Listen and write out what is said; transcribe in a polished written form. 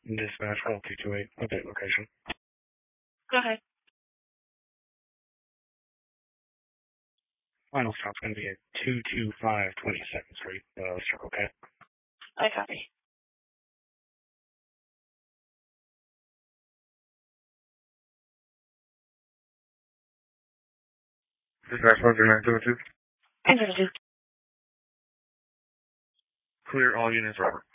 Dispatch 1228, update location. Go ahead. Final stop's going to be at 225 22nd Street, Circle K. I copy. Dispatch 10922. Enter the Clear all units, Robert.